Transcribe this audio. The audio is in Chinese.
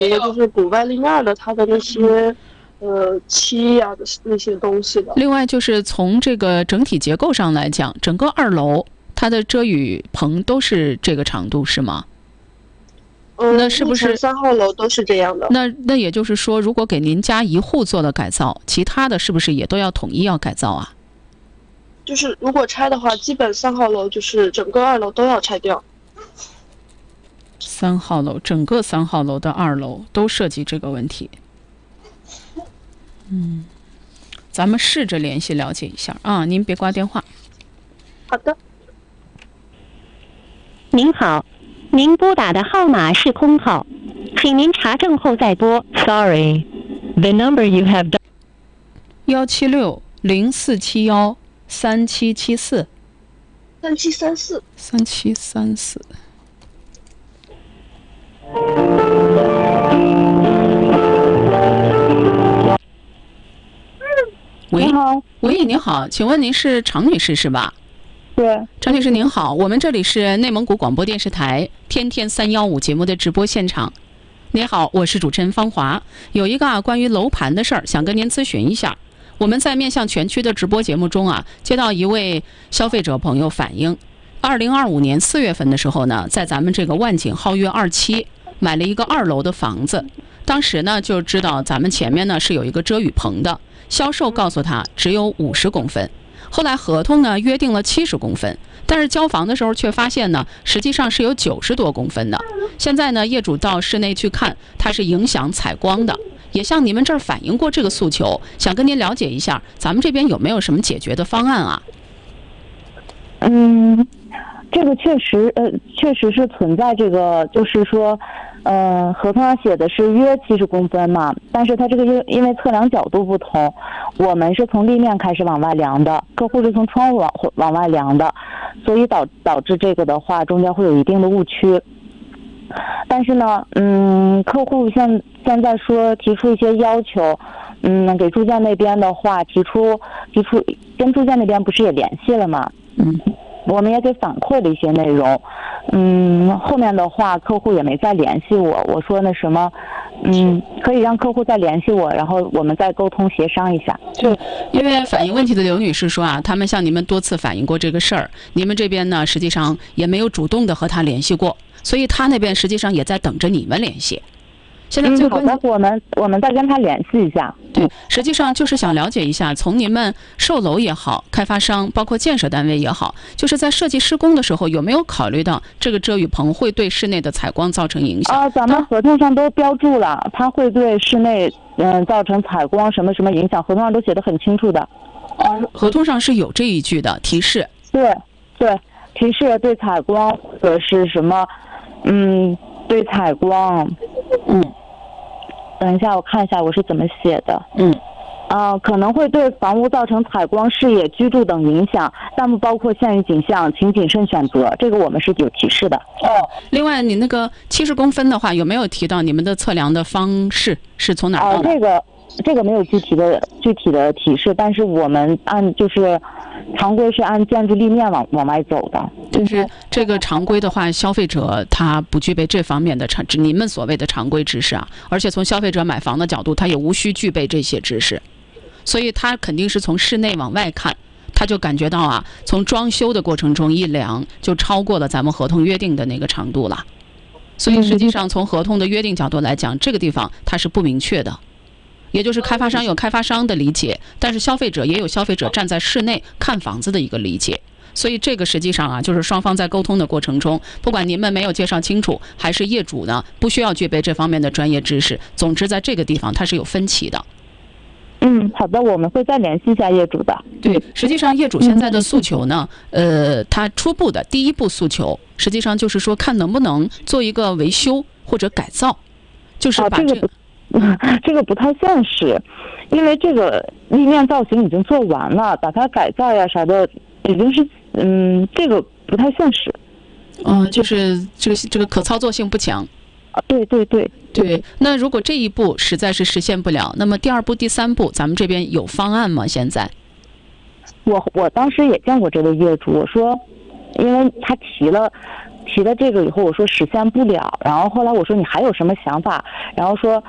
就是古外立面的它的那些漆呀、的那些东西的。 另外就是从这个整体结构上来讲，整个2楼它的遮雨棚都是这个长度是吗？那是不是 3号楼都是这样的？ 那也就是说，如果给您家一户做了改造，其他的是不是也都要统一要改造啊？ 就是如果拆的话，基本3号楼就是整个2楼都要拆掉。 3号楼整个3号楼的2楼都涉及这个问题。咱们试着联系了解一下啊，您别挂电话。 好的。 您好，您拨打的号码是空号，请您查证后再拨。Sorry, the number you have dialed 17604713774 3734。 喂， 你好， 喂，您好，请问您是常女士是吧？ 对， 常女士您好，我们这里是内蒙古广播电视台天天315节目的直播现场。您好，我是主持人方华，有一个关于楼盘的事儿想跟您咨询一下。我们在面向全区的直播节目中接到一位消费者朋友反映，2025年4月份的时候呢，在咱们这个万景皓月27买了一个2楼的房子，当时呢就知道咱们前面呢是有一个遮雨棚的，销售告诉他只有50公分。后来合同呢约定了70公分，但是交房的时候却发现呢，实际上是有90多公分的。现在呢，业主到室内去看，它是影响采光的，也向你们这儿反映过这个诉求，想跟您了解一下，咱们这边有没有什么解决的方案啊？ 这个确实是存在这个，就是说，合同上写的是约70公分嘛，但是它这个因为测量角度不同，我们是从立面开始往外量的，客户是从窗户往外量的，所以导致这个的话中间会有一定的误区。但是呢，客户现在说提出一些要求，给住建那边的话提出跟住建那边不是也联系了吗？我们也给反馈了一些内容，后面的话客户也没再联系我，我说那什么，可以让客户再联系我，然后我们再沟通协商一下。 对，因为反映问题的刘女士说他们向你们多次反映过这个事儿，你们这边呢实际上也没有主动的和他联系过，所以他那边实际上也在等着你们联系。现在最关键， 我们再跟他联系一下。 对，实际上就是想了解一下，从你们售楼也好，开发商包括建设单位也好，就是在设计施工的时候有没有考虑到这个遮雨棚会对室内的采光造成影响？ 咱们合同上都标注了，它会对室内造成采光什么什么影响，合同上都写得很清楚的。 合同上是有这一句的提示。 对，提示对采光或者是什么，对采光，等一下，我看一下我是怎么写的。可能会对房屋造成采光、视野、居住等影响，但不包括现有景象，请谨慎选择。这个我们是有提示的。 另外，你那个70公分的话，有没有提到你们的测量的方式是从哪儿到哪？ 这个没有具体的提示，但是我们就是常规是按建筑立面往外走的。 就是这个常规的话，消费者他不具备这方面的你们所谓的常规知识而且从消费者买房的角度，他也无需具备这些知识，所以他肯定是从室内往外看，他就感觉到从装修的过程中一量就超过了咱们合同约定的那个长度了，所以实际上从合同的约定角度来讲，这个地方它是不明确的。也就是开发商有开发商的理解，但是消费者也有消费者站在室内看房子的一个理解，所以这个实际上就是双方在沟通的过程中，不管你们没有介绍清楚，还是业主呢不需要具备这方面的专业知识，总之在这个地方它是有分歧的。 好的，我们会再联系一下业主的。 对，实际上业主现在的诉求呢，他初步的第一步诉求，实际上就是说看能不能做一个维修或者改造，就是把这个不太现实，因为这个立面造型已经做完了，把它改造呀啥的已经是这个不太现实。 就是这个可操作性不强。 对， 那如果这一步实在是实现不了，那么第2步、第3步，咱们这边有方案吗？现在？ 我当时也见过这位业主，我说，因为他提了提了这个以后，我说实现不了，然后后来我说你还有什么想法，然后说